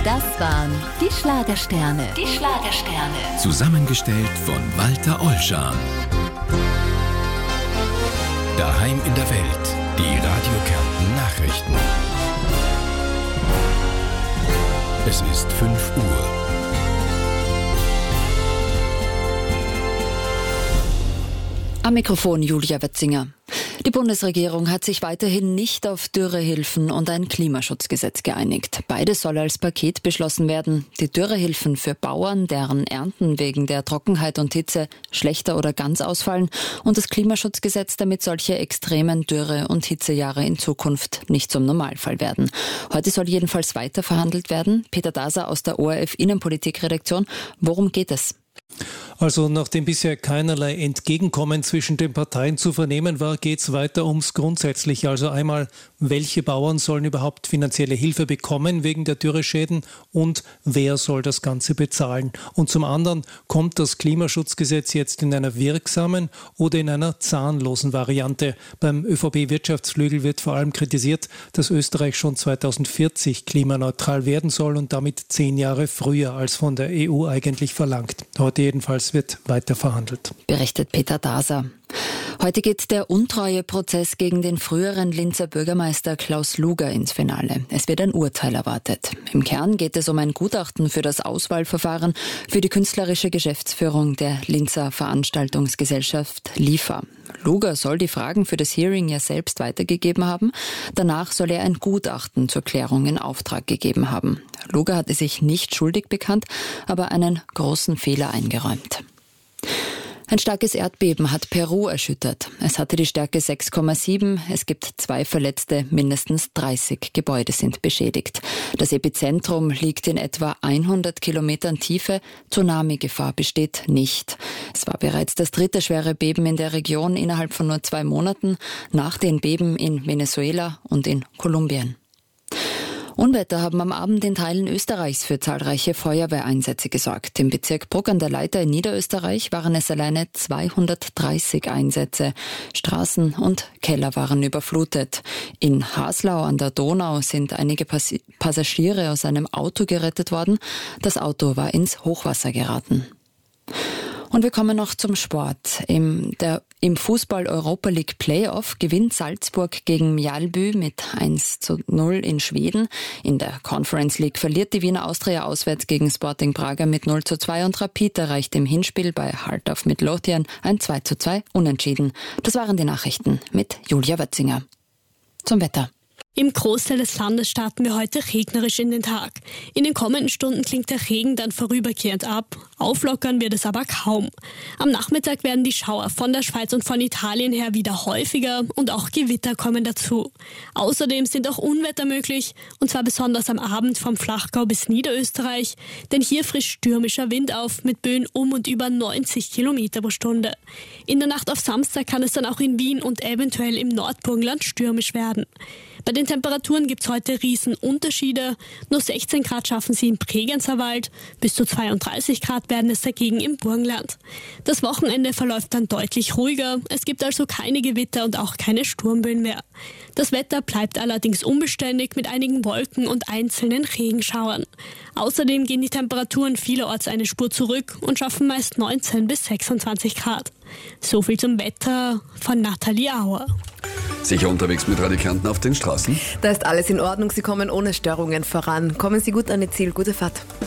Das waren die Schlagersterne. Die Schlagersterne. Zusammengestellt von Walter Ollschan. Daheim in der Welt. Die Radio Kärnten Nachrichten. Es ist 5 Uhr. Am Mikrofon Julia Wetzinger. Die Bundesregierung hat sich weiterhin nicht auf Dürrehilfen und ein Klimaschutzgesetz geeinigt. Beides soll als Paket beschlossen werden. Die Dürrehilfen für Bauern, deren Ernten wegen der Trockenheit und Hitze schlechter oder ganz ausfallen, und das Klimaschutzgesetz, damit solche extremen Dürre- und Hitzejahre in Zukunft nicht zum Normalfall werden. Heute soll jedenfalls weiter verhandelt werden. Peter Daser aus der ORF Innenpolitikredaktion. Worum geht es? Also nachdem bisher keinerlei Entgegenkommen zwischen den Parteien zu vernehmen war, geht es weiter ums Grundsätzliche. Also einmal, welche Bauern sollen überhaupt finanzielle Hilfe bekommen wegen der Dürreschäden und wer soll das Ganze bezahlen? Und zum anderen, kommt das Klimaschutzgesetz jetzt in einer wirksamen oder in einer zahnlosen Variante? Beim ÖVP-Wirtschaftsflügel wird vor allem kritisiert, dass Österreich schon 2040 klimaneutral werden soll und damit 10 Jahre früher als von der EU eigentlich verlangt. Heute jedenfalls wird weiter verhandelt. Berichtet Peter Daser. Heute geht der Untreueprozess gegen den früheren Linzer Bürgermeister Klaus Luger ins Finale. Es wird ein Urteil erwartet. Im Kern geht es um ein Gutachten für das Auswahlverfahren für die künstlerische Geschäftsführung der Linzer Veranstaltungsgesellschaft LIFA. Luger soll die Fragen für das Hearing ja selbst weitergegeben haben. Danach soll er ein Gutachten zur Klärung in Auftrag gegeben haben. Luger hatte sich nicht schuldig bekannt, aber einen großen Fehler eingeräumt. Ein starkes Erdbeben hat Peru erschüttert. Es hatte die Stärke 6,7. Es gibt 2 Verletzte, mindestens 30 Gebäude sind beschädigt. Das Epizentrum liegt in etwa 100 Kilometern Tiefe. Tsunami-Gefahr besteht nicht. Es war bereits das 3. schwere Beben in der Region innerhalb von nur 2 Monaten, nach den Beben in Venezuela und in Kolumbien. Unwetter haben am Abend in Teilen Österreichs für zahlreiche Feuerwehreinsätze gesorgt. Im Bezirk Bruck an der Leiter in Niederösterreich waren es alleine 230 Einsätze. Straßen und Keller waren überflutet. In Haslau an der Donau sind einige Passagiere aus einem Auto gerettet worden. Das Auto war ins Hochwasser geraten. Und wir kommen noch zum Sport. Im Fußball Europa League Playoff gewinnt Salzburg gegen Mjällby mit 1:0 in Schweden. In der Conference League verliert die Wiener Austria auswärts gegen Sporting Braga mit 0:2 und Rapid erreicht im Hinspiel bei Heart of Midlothian ein 2:2 Unentschieden. Das waren die Nachrichten mit Julia Wetzinger. Zum Wetter. Im Großteil des Landes starten wir heute regnerisch in den Tag. In den kommenden Stunden klingt der Regen dann vorübergehend ab. Auflockern wird es aber kaum. Am Nachmittag werden die Schauer von der Schweiz und von Italien her wieder häufiger und auch Gewitter kommen dazu. Außerdem sind auch Unwetter möglich, und zwar besonders am Abend vom Flachgau bis Niederösterreich, denn hier frischt stürmischer Wind auf mit Böen um und über 90 Kilometer pro Stunde. In der Nacht auf Samstag kann es dann auch in Wien und eventuell im Nordburgenland stürmisch werden. Bei den Temperaturen gibt es heute Riesenunterschiede. Nur 16 Grad schaffen sie im Bregenzerwald, bis zu 32 Grad werden es dagegen im Burgenland. Das Wochenende verläuft dann deutlich ruhiger. Es gibt also keine Gewitter und auch keine Sturmböen mehr. Das Wetter bleibt allerdings unbeständig mit einigen Wolken und einzelnen Regenschauern. Außerdem gehen die Temperaturen vielerorts eine Spur zurück und schaffen meist 19 bis 26 Grad. So viel zum Wetter von Nathalie Auer. Sicher unterwegs mit Radio Kärnten auf den Straßen? Da ist alles in Ordnung. Sie kommen ohne Störungen voran. Kommen Sie gut an Ihr Ziel. Gute Fahrt.